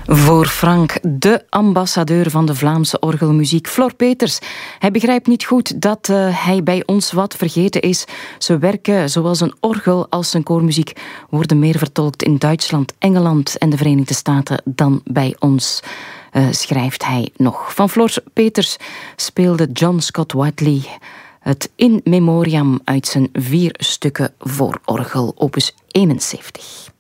Voor Frank, de ambassadeur van de Vlaamse orgelmuziek, Flor Peeters. Hij begrijpt niet goed dat hij bij ons wat vergeten is. Zijn werken, zowel zijn orgel als zijn koormuziek, worden meer vertolkt in Duitsland, Engeland en de Verenigde Staten dan bij ons, schrijft hij nog. Van Flor Peeters speelde John Scott Whiteley het In Memoriam uit zijn 4 stukken voor orgel, opus 71.